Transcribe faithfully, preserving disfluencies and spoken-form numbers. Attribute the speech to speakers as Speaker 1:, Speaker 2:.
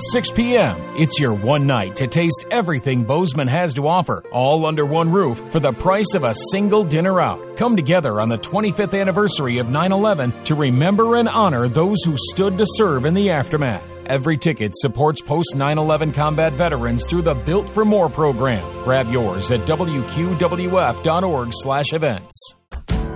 Speaker 1: six p.m. It's your one night to taste everything Bozeman has to offer, all under one roof for the price of a single dinner out. Come together on the twenty-fifth anniversary of nine eleven to remember and honor those who stood to serve in the aftermath. Every ticket supports post nine eleven combat veterans through the Built for More program. Grab yours at W Q W F dot org slash events.